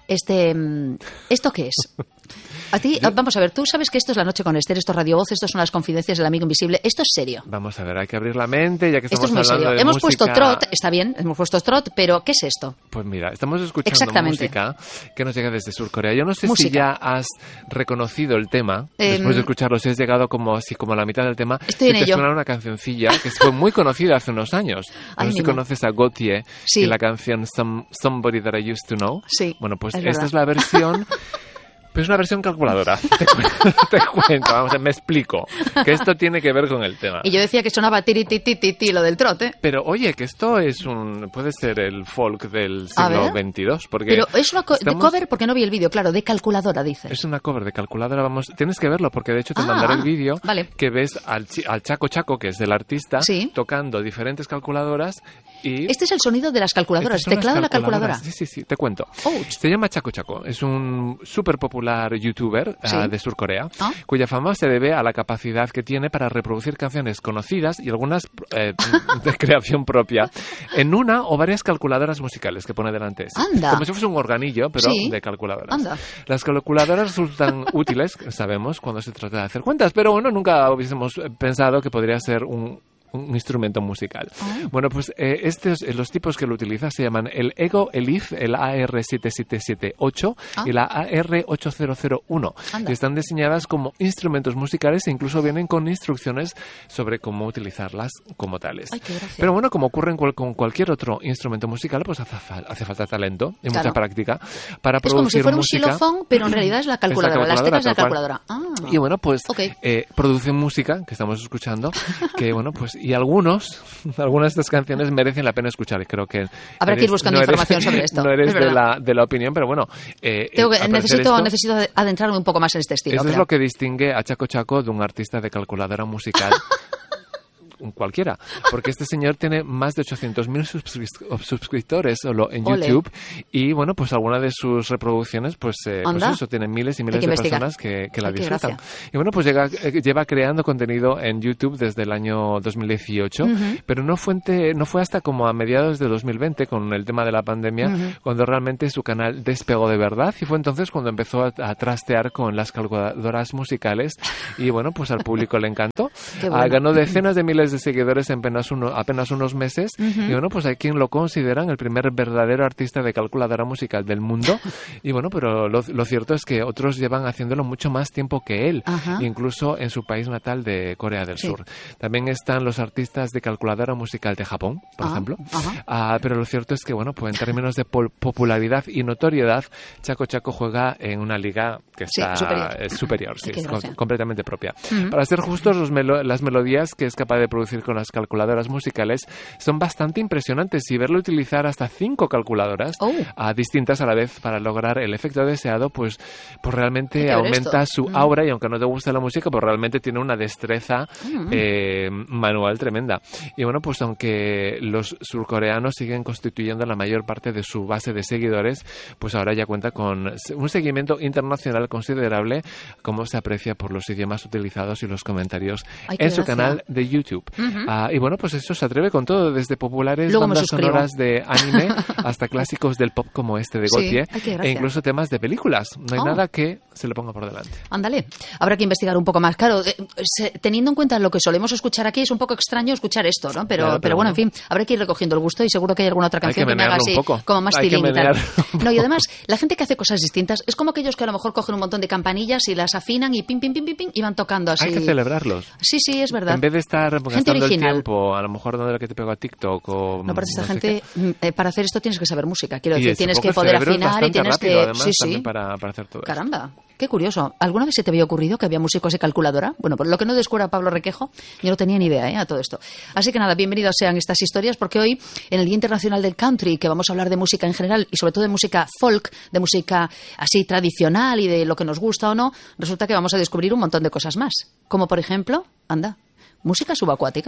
¿Esto qué es? A ti, vamos a ver, tú sabes que esto es La Noche con Esther, esto es Radio Voz, esto son las confidencias del amigo invisible, esto es serio. Vamos a ver, hay que abrir la mente, ya que esto estamos es muy hablando serio. de Hemos música. puesto trot, está bien, hemos puesto trot, pero ¿qué es esto? Pues mira, estamos escuchando música que nos llega desde Sur Corea. Yo no sé si ya has reconocido el tema, después de escucharlo, si has llegado como a la mitad del tema. Estoy en ello. Te suena una cancioncilla que fue muy conocida hace unos años. No sé si conoces a Gautier y la canción Somebody That I Used to Know. Sí, bueno, pues esta es la versión... Pero es una versión calculadora. Te cuento, vamos a ver, me explico. Que esto tiene que ver con el tema. Y yo decía que sonaba tiri-ti-ti-ti lo del trot, ¿eh? Pero oye, que esto puede ser el folk del siglo XXII. Porque pero es una de cover, porque no vi el vídeo, claro, de calculadora, dices. Es una cover de calculadora, tienes que verlo, porque de hecho te mandaré el vídeo que ves al Chaco Chaco, que es del artista, tocando diferentes calculadoras. Y este es el sonido de las calculadoras, teclado de la calculadora. Sí, te cuento. Se llama Chaco Chaco, es un súper popular youtuber de Sur Corea, cuya fama se debe a la capacidad que tiene para reproducir canciones conocidas y algunas de creación propia en una o varias calculadoras musicales que pone delante. Anda. Como si fuese un organillo, pero de calculadoras. Anda. Las calculadoras resultan útiles, sabemos, cuando se trata de hacer cuentas, pero bueno, nunca hubiésemos pensado que podría ser un instrumento musical. Bueno, pues los tipos que lo utilizan se llaman el Ego Elif, el AR7778 y la AR8001. Y están diseñadas como instrumentos musicales e incluso vienen con instrucciones sobre cómo utilizarlas como tales. Ay, qué gracia. Pero bueno, como ocurre con cualquier otro instrumento musical, pues hace falta talento y mucha práctica para producir música. Es como si fuera un xilofón, pero en realidad es la calculadora, las teclas de la calculadora. Y bueno, pues producen música, que estamos escuchando, que bueno, pues y algunas de estas canciones merecen la pena escuchar. Creo que habrá que ir buscando información sobre esto. No eres de la opinión, pero bueno. Necesito adentrarme un poco más en este estilo. Eso es lo que distingue a Chaco Chaco de un artista de calculadora musical. Cualquiera, porque este señor tiene más de 800.000 suscriptores solo en YouTube y bueno, pues alguna de sus reproducciones pues eso, tienen miles y miles de personas que la disfrutan. Y bueno, pues lleva creando contenido en YouTube desde el año 2018, pero no fue hasta como a mediados de 2020 con el tema de la pandemia cuando realmente su canal despegó de verdad, y fue entonces cuando empezó a trastear con las calculadoras musicales y bueno, pues al público le encantó. Ganó decenas de miles de seguidores en apenas unos meses y bueno, pues hay quien lo consideran el primer verdadero artista de calculadora musical del mundo y bueno, pero lo cierto es que otros llevan haciéndolo mucho más tiempo que él, incluso en su país natal de Corea del Sur. También están los artistas de calculadora musical de Japón, por ejemplo, pero lo cierto es que bueno, pues en términos de popularidad y notoriedad, Chaco Chaco juega en una liga que está superior, completamente propia. Para ser justos, las melodías que es capaz de producir con las calculadoras musicales son bastante impresionantes y verlo utilizar hasta 5 calculadoras distintas a la vez para lograr el efecto deseado, pues realmente aumenta su aura y aunque no te guste la música, pues realmente tiene una destreza manual tremenda. Y bueno, pues aunque los surcoreanos siguen constituyendo la mayor parte de su base de seguidores, pues ahora ya cuenta con un seguimiento internacional considerable, como se aprecia por los idiomas utilizados y los comentarios en su canal de YouTube. Y bueno, pues eso se atreve con todo, desde populares bandas sonoras de anime hasta clásicos del pop como este de Gautier, e incluso temas de películas. No hay nada que se le ponga por delante. Ándale, habrá que investigar un poco más. Claro, teniendo en cuenta lo que solemos escuchar aquí, es un poco extraño escuchar esto, ¿no? Pero bueno, en fin, habrá que ir recogiendo el gusto y seguro que hay alguna otra canción que me haga así, como más feeling y tal. No, y además, la gente que hace cosas distintas es como aquellos que a lo mejor cogen un montón de campanillas y las afinan y pim, pim, pim, pim, pim, y van tocando así. Hay que celebrarlos. Sí, es verdad. En vez de estar gastando el tiempo, a lo mejor dando lo que te pego a TikTok o... No, para esta gente, para hacer esto tienes que saber música. Quiero decir, tienes que poder afinar y tienes rápido, que... Además, sí. Para hacer todo Caramba, qué curioso. ¿Alguna vez se te había ocurrido que había músicos de calculadora? Bueno, por lo que no descubra Pablo Requejo, yo no tenía ni idea a todo esto. Así que nada, bienvenidos sean estas historias, porque hoy, en el Día Internacional del Country, que vamos a hablar de música en general y sobre todo de música folk, de música así tradicional y de lo que nos gusta o no, resulta que vamos a descubrir un montón de cosas más. Como por ejemplo, música subacuática.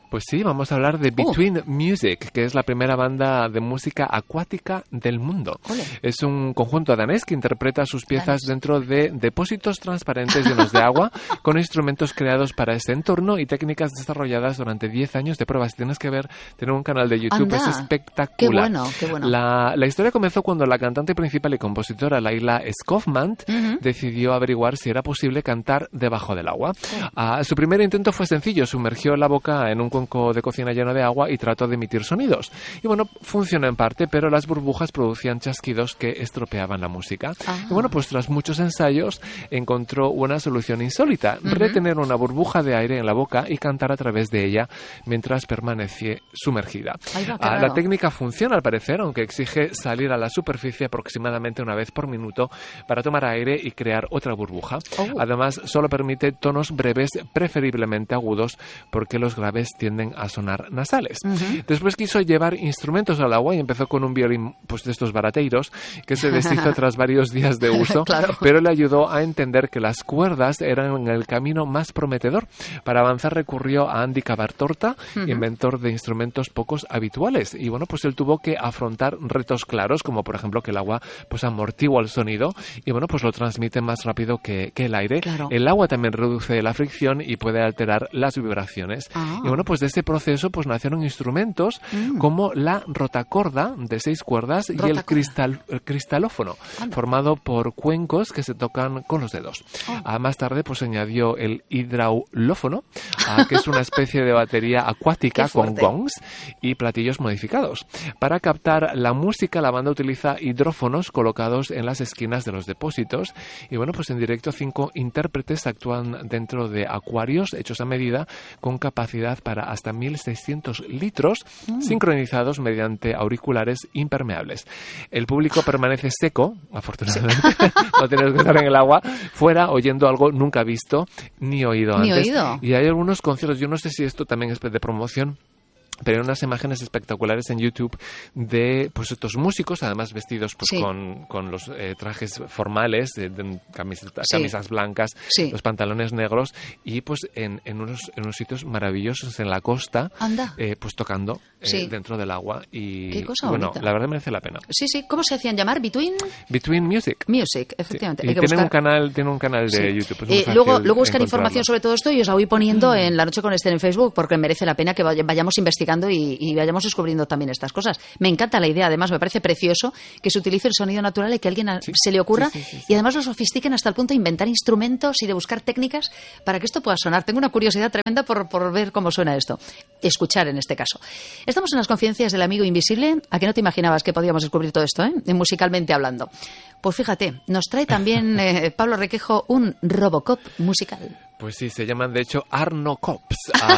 Pues sí, vamos a hablar de Between Music, que es la primera banda de música acuática del mundo. Ole. Es un conjunto danés que interpreta sus piezas dentro de depósitos transparentes llenos de agua, con instrumentos creados para este entorno y técnicas desarrolladas durante 10 años de pruebas. Tienes que ver, tiene un canal de YouTube, es espectacular. Qué bueno. La historia comenzó cuando la cantante principal y compositora Laila Skofman decidió averiguar si era posible cantar debajo del agua. Su primer intento fue sencillo, sumergió la boca en un cuenco de cocina lleno de agua y trató de emitir sonidos. Y bueno, funcionó en parte, pero las burbujas producían chasquidos que estropeaban la música. Y bueno, pues tras muchos ensayos encontró una solución insólita, retener una burbuja de aire en la boca y cantar a través de ella mientras permanecía sumergida. La técnica funciona al parecer, aunque exige salir a la superficie aproximadamente una vez por minuto para tomar aire y crear otra burbuja. Además, solo permite tonos breves, preferiblemente agudos, porque los graves tienden a sonar nasales. Después quiso llevar instrumentos al agua y empezó con un violín pues de estos barateiros que se deshizo tras varios días de uso, pero le ayudó a entender que las cuerdas eran el camino más prometedor. Para avanzar recurrió a Andy Cabartorta, inventor de instrumentos pocos habituales, y bueno, pues él tuvo que afrontar retos claros, como por ejemplo que el agua pues amortigua el sonido y bueno, pues lo transmite más rápido que el aire. El agua también reduce la fricción y puede alterar las vibraciones. Y bueno, pues de este proceso pues nacieron instrumentos como la rotacorda de 6 cuerdas y el cristalófono, formado por cuencos que se tocan con los dedos. Más tarde pues añadió el hidraulófono, que es una especie de batería acuática con gongs y platillos modificados. Para captar la música, la banda utiliza hidrófonos colocados en las esquinas de los depósitos y bueno, pues en directo 5 intérpretes actúan dentro de acuarios hechos a medida con capacidad para hasta 1.600 litros, sincronizados mediante auriculares impermeables. El público permanece seco, afortunadamente, no tienes que estar en el agua, fuera oyendo algo nunca visto ni oído antes. Y hay algunos conciertos, yo no sé si esto también es de promoción, pero hay unas imágenes espectaculares en YouTube de pues estos músicos, además vestidos pues con los trajes formales, de camisas blancas, los pantalones negros y pues en unos sitios maravillosos en la costa, pues tocando dentro del agua y qué cosa bueno, bonita. La verdad merece la pena. ¿Cómo se hacían llamar? Between Music. Music, efectivamente. Y tiene un canal de YouTube. Luego buscar información sobre todo esto y os la voy poniendo en La Noche con Esther en Facebook porque merece la pena que vayamos investigando y vayamos descubriendo también estas cosas. Me encanta la idea, además me parece precioso que se utilice el sonido natural y que a alguien se le ocurra y además lo sofistiquen hasta el punto de inventar instrumentos y de buscar técnicas para que esto pueda sonar. Tengo una curiosidad tremenda por ver cómo suena esto. Escuchar en este caso. Estamos en las confidencias del amigo invisible. ¿A que no te imaginabas que podíamos descubrir todo esto, musicalmente hablando? Pues fíjate, nos trae también Pablo Requejo un Robocop musical. Pues sí, se llaman de hecho Arno Cops.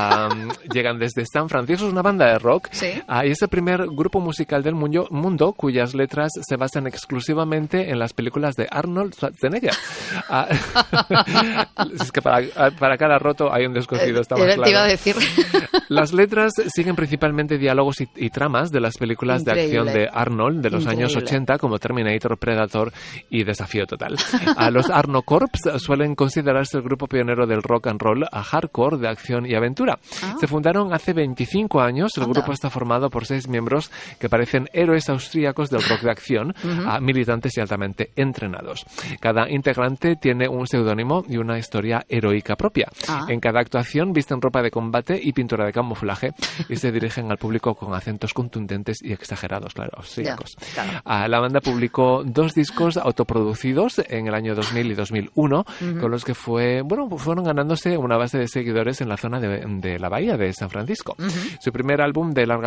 Llegan desde San Francisco, es una banda de rock. Y es el primer grupo musical del mundo cuyas letras se basan exclusivamente en las películas de Arnold Schwarzenegger. Es que para cada roto hay un descosido, está más claro. Te iba a decir. Las letras siguen principalmente diálogos y tramas de las películas de acción de Arnold de los años 80, como Terminator, Predator y Desafío Total. Los Arno Corps suelen considerarse el grupo pionero del rock and roll a hardcore de acción y aventura. Se fundaron hace 25 años. El grupo está formado por 6 miembros que parecen héroes austríacos del rock de acción, militantes y altamente entrenados. Cada integrante tiene un seudónimo y una historia heroica propia. En cada actuación visten ropa de combate y pintura de camuflaje y se dirigen al público con acentos contundentes y exagerados, claro, austríacos. La banda publicó 2 discos autoproducidos en el año 2000 y 2001, con los que fueron ganándose una base de seguidores en la zona de la bahía de San Francisco. Su primer álbum de larga